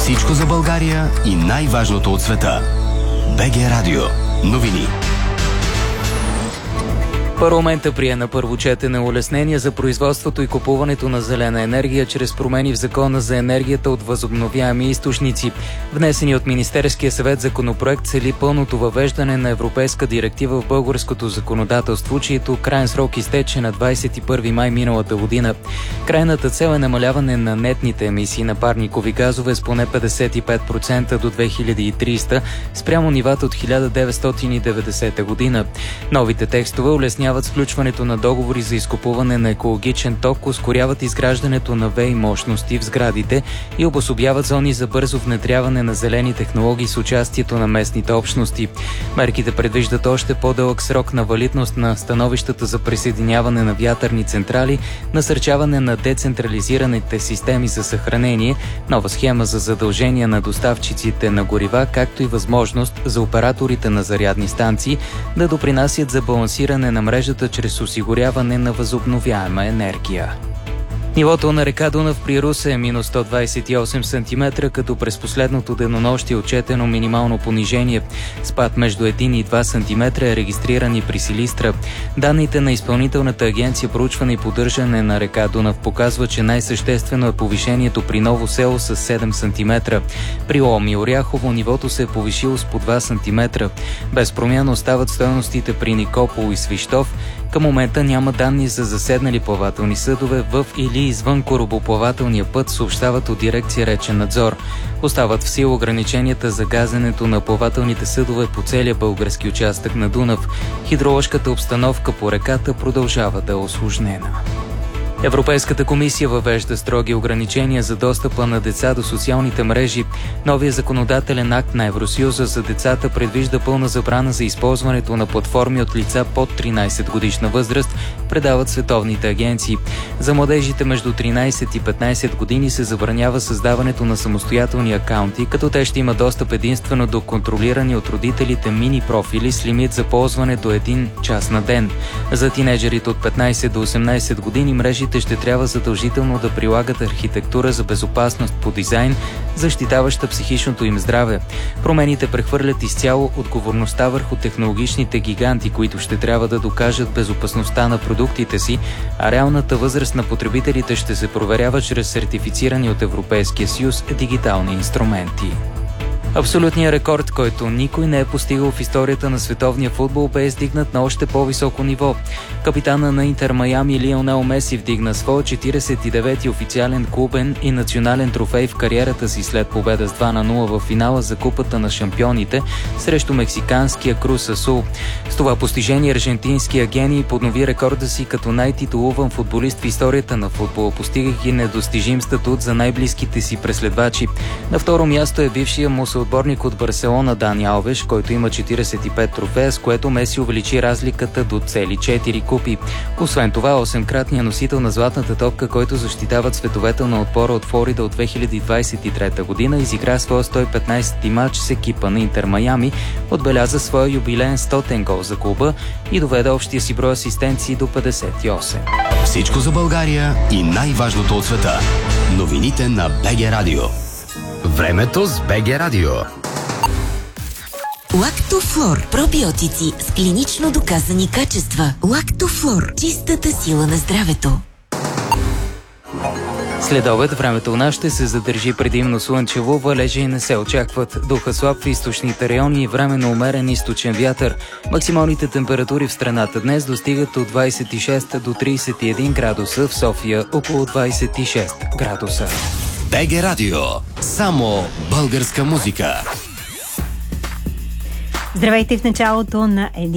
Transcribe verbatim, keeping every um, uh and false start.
Всичко за България и най-важното от света. БГ Радио. Новини. Парламентът прие на първо четене улеснения за производството и купуването на зелена енергия чрез промени в Закона за енергията от възобновяеми източници. Внесени от Министерския съвет законопроект цели пълното въвеждане на европейска директива в българското законодателство, чието крайен срок изтече на двадесет и първи май миналата година. Крайната цел е намаляване на нетните емисии на парникови газове с поне петдесет и пет процента до две хиляди и тридесета спрямо нивата от хиляда деветстотин и деветдесета година. Новите текстове улесняват сключването на договори за изкупуване на екологичен ток, ускоряват изграждането на ВЕИ мощности в сградите и обособяват зони за бързо внедряване на зелени технологии с участието на местните общности. Мерките предвиждат още по-дълъг срок на валидност на становищата за присъединяване на вятърни централи, насърчаване на децентрализираните системи за съхранение, нова схема за задължения на доставчиците на горива, както и възможност за операторите на зарядни станции да допринасят за балансиране на мрежата чрез осигуряване на възобновяема енергия. Нивото на река Дунав при Русе е минус сто двадесет и осем сантиметра, като през последното денонощие е отчетено минимално понижение. Спад между един и два сантиметра е регистриран и при Силистра. Данните на Изпълнителната агенция проучване и поддържане на река Дунав показва, че най-съществено е повишението при Ново село с седем сантиметра. При Лом и Оряхово нивото се е повишило с по два сантиметра. Без промяна остават стойностите при Никопол и Свищов. Към момента няма данни за заседнали плавателни съдове в или извън корабоплавателния път, съобщават от дирекция Речен надзор. Остават в сила ограниченията за газенето на плавателните съдове по целия български участък на Дунав. Хидроложката обстановка по реката продължава да е усложнена. Европейската комисия въвежда строги ограничения за достъпа на деца до социалните мрежи. Новия законодателен акт на Евросъюза за децата предвижда пълна забрана за използването на платформи от лица под тринадесет годишна възраст, предават световните агенции. За младежите между тринадесет и петнадесет години се забранява създаването на самостоятелни акаунти, като те ще имат достъп единствено до контролирани от родителите мини профили с лимит за ползване до един час на ден. За тинейджерите от петнадесет до осемнадесет години мрежи ще трябва задължително да прилагат архитектура за безопасност по дизайн, защитаваща психичното им здраве. Промените прехвърлят изцяло отговорността върху технологичните гиганти, които ще трябва да докажат безопасността на продуктите си, а реалната възраст на потребителите ще се проверява чрез сертифицирани от Европейския съюз дигитални инструменти. Абсолютният рекорд, който никой не е постигал в историята на световния футбол, бе издигнат на още по-високо ниво. Капитана на Интер Майами Лионел Меси вдигна своя четиридесет и девети официален клубен и национален трофей в кариерата си след победа с два на нула в финала за Купата на шампионите срещу мексиканския Крус Азул. С това постижение аржентинския гений поднови рекорда си като най-титулуван футболист в историята на футбола, постигайки недостижим статут за най-близките си преследвачи. На второ място е бившия му съотборник от Барселона Дани Алвеш, който има четиридесет и пет трофея, с което Меси увеличи разликата до цели четири купи. Освен това, осемкратният носител на златната топка, който защитават световете на отбора от Флорида от две хиляди двадесет и трета година, изигра своя сто и петнадесети матч с екипа на Интер Майами, отбеляза своя юбилеен стотен гол за клуба и доведе общия си брой асистенции до петдесет и осем. Всичко за България и най-важното от света. Новините на БГ Радио. Времето с БГ Радио. Лактофлор. Пробиотици с клинично доказани качества. Лактофлор. Чистата сила на здравето. След обед времето у нас ще се задържи предимно слънчево, валежи не се очакват. Духа слаб в източните райони и временно умерен източен вятър. Максималните температури в страната днес достигат от двадесет и шест до тридесет и един градуса, в София около двадесет и шест градуса. БГ Радио. Само българска музика. Здравейте в началото на един